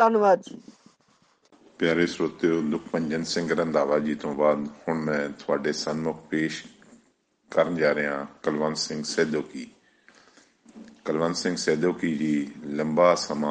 ਧੰਨਵਾਦ ਜੀ। ਪਿਆਰੇ ਸਰੋਤਿਓ, ਲੁਕਮੰਜਨ ਸਿੰਘ ਰੰਧਾਵਾ ਜੀ ਤੋਂ ਬਾਅਦ ਹੁਣ ਮੈਂ ਤੁਹਾਡੇ ਸਨਮੁਖ ਪੇਸ਼ ਕਰਨ ਜਾ ਰਿਹਾ ਕੁਲਵੰਤ ਸਿੰਘ ਸੈਦੋਕੀ। ਕੁਲਵੰਤ ਸਿੰਘ ਸੈਦੋਕੀ ਜੀ ਲੰਬਾ ਸਮਾਂ